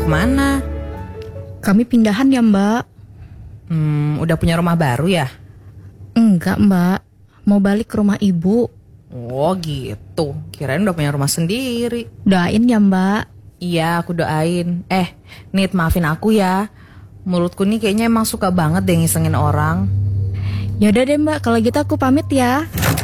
kemana? Kami pindahan ya Mbak. Udah punya rumah baru ya? Enggak Mbak, mau balik ke rumah ibu. Oh gitu, kirain udah punya rumah sendiri. Doain ya Mbak. Iya, aku doain. Nit, maafin aku ya. Mulutku nih kayaknya emang suka banget deh ngisengin orang. Yaudah deh Mbak, kalau gitu aku pamit ya.